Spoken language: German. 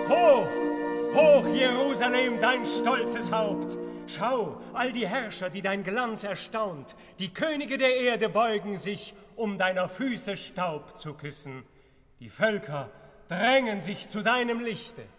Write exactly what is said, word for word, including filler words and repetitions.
Hoch, hoch, Jerusalem, dein stolzes Haupt! Schau, all die Herrscher, die dein Glanz erstaunt, die Könige der Erde beugen sich, um deiner Füße Staub zu küssen. Die Völker drängen sich zu deinem Lichte.